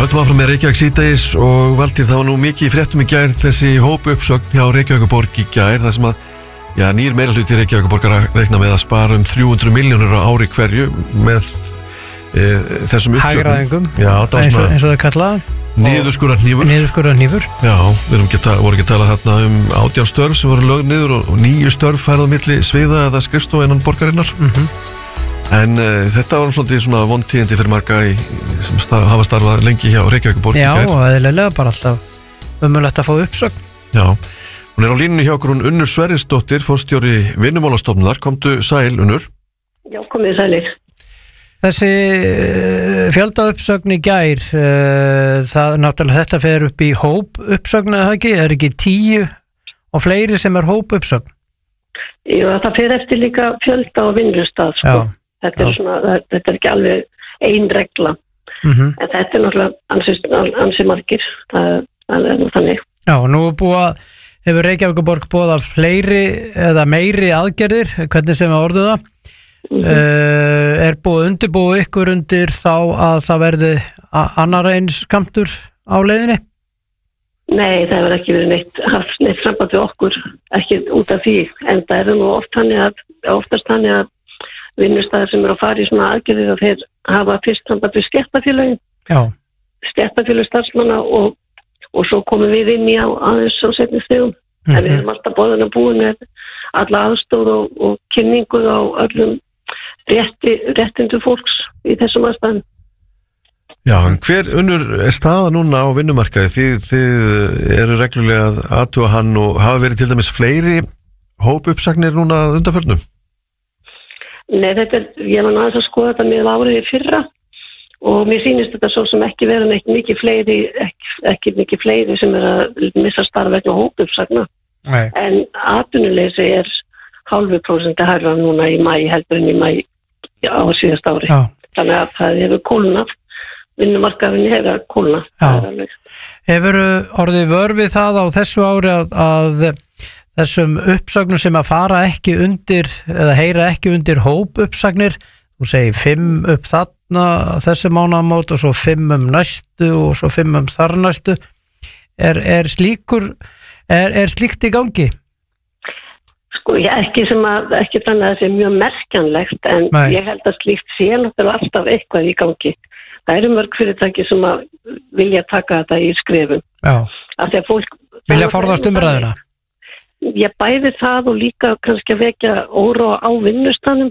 höldum áfram með Reykjavík síðdegis og Valtýr, það var nú mikið í fréttum í gær þessi hópuppsögn hjá Reykjavíkurborg í gær, það sem að nýr meirihluti Reykjavíkurborgar reikna með að spara 300 milljónir á ári hverju með þessum uppsögnum. Hagræðingum, eins og það kallaða. Niðurskurðarhnífur. Já, við vorum ekki að tala þarna 18 störf sem voru lögð niður og 9 störf færð á milli sviða eða skrifstofa innan borgarinnar. En þetta var svona vontíðindi fyrir marga sem hafa starfað lengi hjá Reykjavíkurborg í gær. Já, og eðlilega bara alltaf mögulegt að fá uppsögn. Já, hún á línunni hjá okkur, hún Unnur Sverrisdóttir, forstjóri Vinnumálastofnunar. Komdu sæl, Unnur. Já, komið sælir. Þessi fjöldauppsögn í gær, það náttúrulega þetta fer upp í hópuppsögn, eða ekki? Er ekki 10 og fleiri sem hópuppsögn? Jú, það fer eftir líka fjölda og vinnustaf, sko. Þetta er ekki alveg ein regla. En þetta er náttúrulega ansi margir. Það er nú þannig. Já, nú hefur Reykjavíkurborg boðað fleiri eða meiri aðgerðir, hvernig sem við orðum það. Er búið undirbúið ykkur undir þá að það verði annar eins skammtur á leiðinni? Nei, það hefur ekki verið haft neitt samband við okkur, ekki út af því, en það er nú oftast þannig að vinnustæðar sem eru að fara í svona aðgerðir að þeir hafa fyrst samband við stéttarfélögin, stéttarfélög starfsmanna og svo komum við inn í aðeins á seinni stigum, en við erum alltaf búin með alla aðstóð og kynningu á öllum réttindu fólks í þessum aðstæðum. Já, en hver Unnur er staða núna á vinnumarkaði? Þið eru reglulega að athuga hann og hafa verið til dæmis fleiri hópuppsagnir núna undanförnum? Nei, ég var náttúrulega að skoða þetta með árið í fyrra og mér sýnist þetta svo sem ekki vera ekki mikið fleiri sem er að missa starf vegna hópuppsagna. En atvinnuleysi er 0,5% hærra núna í maí heldur en í maí á síðast ári. Þannig að það hefur kólnað, vinnumarkaðurinn hefur kólnað. Hefur orðið vör við það á þessu ári að þessum uppsagnum sem að fara ekki undir eða heyra ekki undir hópuppsagnir, þú segir 5 upp þarna þessi mánaðamót og svo 5 næstu og svo 5 þar næstu, er slíkt í gangi? Sko, ekki þannig að það sé mjög merkjanlegt, en ég held að slíkt sé náttúrulega alltaf eitthvað í gangi. Það eru mörg fyrirtæki sem að vilja taka þetta í skrefum. Af því að fólk vilja forðast umræðuna. Ég bæði það og líka kannski að vekja óróa á vinnustanum